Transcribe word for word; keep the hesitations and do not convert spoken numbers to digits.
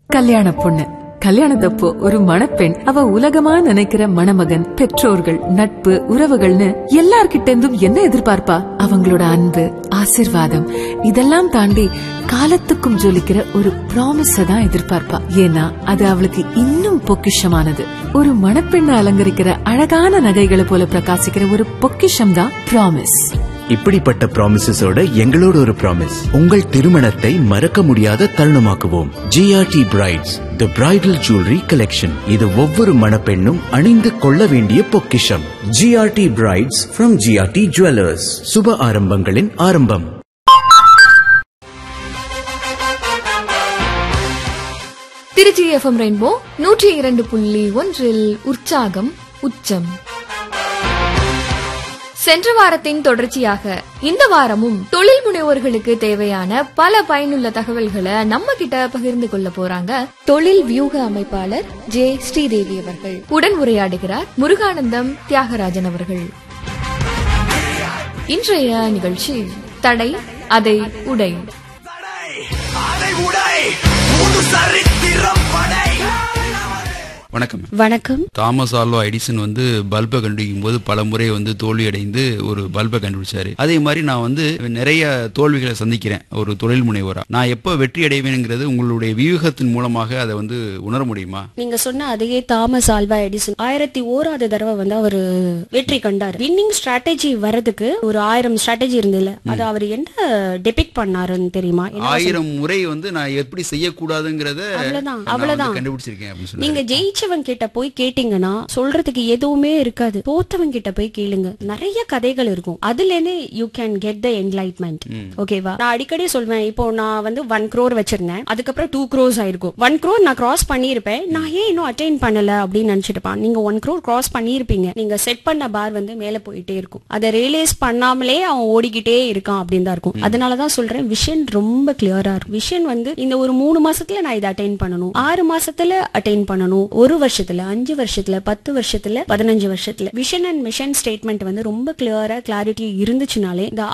கல்யாண பொண்ணு கல்யாணத்தப்போ ஒரு மணப்பெண் அவ உலகமா நினைக்கிற மணமகன், பெற்றோர்கள், நட்பு, உறவுகள்னு எல்லார்கிட்ட இருந்தும் என்ன எதிர்பார்ப்பா? அவங்களோட அன்பு, ஆசிர்வாதம் இதெல்லாம் தாண்டி காலத்துக்கும் ஜொலிக்கிற ஒரு ப்ராமிஸ தான் எதிர்பார்ப்பா. ஏன்னா அது அவளுக்கு இன்னும் பொக்கிஷமானது. ஒரு மணப்பெண்ணை அலங்கரிக்கிற அழகான நகைகளை போல பிரகாசிக்கிற ஒரு பொக்கிஷம் தான் ப்ராமிஸ். இப்படிப்பட்ட ப்ராமிசஸோட எங்களோட ஒரு ப்ராமிஸ், உங்கள் திருமணத்தை மறக்க முடியாத தருணமாக்குவோம். ஜிஆர்டி பிரைட்ஸ் தி பிரைடல் ஜுவல்லரி கலெக்ஷன். இது ஒவ்வொரு மணப்பெண்ணும் அணிந்து கொள்ள வேண்டிய பொக்கிஷம். GRT brides from GRT jewellers. சுப ஆரம்பங்களின் ஆரம்பம். திருச்சி எஃப்எம் ரெயின்போ நூற்றி இரண்டு புள்ளி ஒன்றில் உற்சாகம் உச்சம். சென்ற வாரத்தின் தொடர்ச்சியாக இந்த வாரமும் தொழில் முனைவோர்களுக்கு தேவையான பல பயனுள்ள தகவல்களை நம்ம கிட்ட பகிர்ந்து கொள்ள போறாங்க தொழில் வியூக அமைப்பாளர் ஜே ஸ்ரீதேவி அவர்கள். உடன் உரையாடுகிறார் முருகானந்தம் தியாகராஜன் அவர்கள். இன்றைய நிகழ்ச்சி தடை அதை உடை. வணக்கம். வணக்கம். தாமஸ் ஆல்வா எடிசன் வந்து பல்பை கண்டுபிடிக்கும் போது பல முறை வந்து தோல்வி அடைந்து ஒரு பல்பை கண்டுபிடிச்சாரு. அதே மாதிரி நான் வந்து நிறைய தோல்விகளை சந்திக்கிறேன் ஒரு தொழில் முனைவோரா. நான் எப்ப வெற்றி அடைவேங்கிறது உங்களுடைய வியூகத்தின் மூலமாக அதை வந்து உணர முடியுமா? நீங்க சொன்ன அதே தாமஸ் ஆல்வா எடிசன் ஆயிரத்தி ஓராவது தடவை வந்து அவரு வெற்றி கண்டாரு. வின்னிங் ஸ்ட்ராட்டஜி வரதுக்கு ஒரு ஆயிரம் ஸ்ட்ராட்டஜி இருந்ததுல அது அவர் என்ன டெபிக் பண்ணாருன்னு தெரியுமா? ஆயிரம் முறை வந்து நான் எப்படி செய்யக்கூடாதுங்கிறத அவ்வளவுதான் அவ்வளவுதான் கண்டுபிடிச்சிருக்கேன் அப்படின்னு சொன்னாரு. நீங்க ஜெயிச்சவங்க கிட்ட போய் கேட்டீங்கன்னா சொல்றதுக்கு எதுவுமே இருக்காது. தோத்தவங்க கிட்ட போய் கேளுங்க, நிறைய கதைகள் இருக்கும். அதுல இருந்து you can get the enlightenment. ஓகேவா? நான் அடிக்கடி சொல்வேன், இப்போ நான் வந்து ஒன் க்ரோர் வச்சிருந்தேன், அதுக்கப்புறம் டூ க்ரோஸ் ஆயிருக்கும். ஒன் க்ரோர் நான் கிராஸ் பண்ணிருப்பேன், நான் ஏன் இன்னும் அட்டைன் பண்ணல அப்படின்னு நினைச்சிட்டுப்பான். நீங்க ஒன் க்ரோர் கிராஸ் பண்ணிருப்பீங்க, நீங்க செட் பண்ண பார் வந்து மேல போயிட்டே இருக்கும். அதை ரியலைஸ் பண்ணாமலே அவன் ஓடிக்கிட்டே இருக்கான் அப்படின்னு தான் இருக்கும். அதனாலதான் சொல்றேன், விஷன் ரொம்ப கிளியரா இருக்கும். விஷன் வந்து இந்த ஒரு மூணு மாசத்துல நான் இதை அட்டைன் பண்ணணும், ஆறு மாசத்துல அட்டைன் பண்ணணும், ஒரு வருஷத்துல, அஞ்சு வருஷத்துல, பத்து வருஷத்துல, பதினஞ்சு வருஷத்துல விஷன் அண்ட் மிஷன் ஸ்டேட்மெண்ட் வந்து ரொம்ப கிளியரா கிளாரிட்டி இருந்துச்சுனாலே இந்த